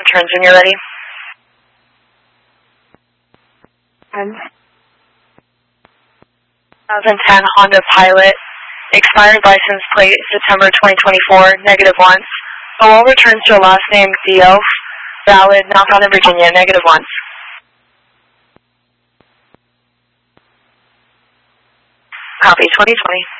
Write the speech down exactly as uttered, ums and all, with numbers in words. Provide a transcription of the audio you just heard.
returns when you're ready. And twenty ten Honda Pilot, expired license plate September twenty twenty-four, negative once. All returns to your last name, Theo, valid, not found in Virginia, negative once. Copy, twenty twenty.